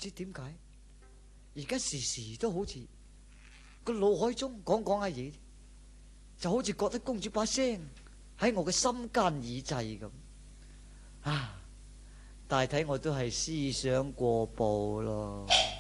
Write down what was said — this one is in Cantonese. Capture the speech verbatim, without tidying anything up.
知點解，而家時時都好似個腦海中講講下嘢，就好似覺得公主把聲喺我嘅心間耳際咁。啊，大體我都係思想過曝咯。